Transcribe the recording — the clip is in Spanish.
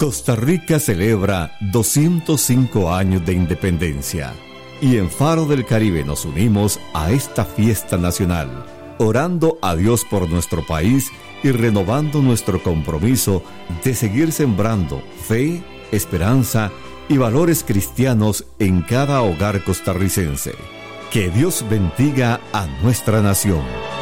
Costa Rica celebra 205 años de independencia y en Faro del Caribe nos unimos a esta fiesta nacional, orando a Dios por nuestro país y renovando nuestro compromiso de seguir sembrando fe, esperanza y valores cristianos en cada hogar costarricense. Que Dios bendiga a nuestra nación.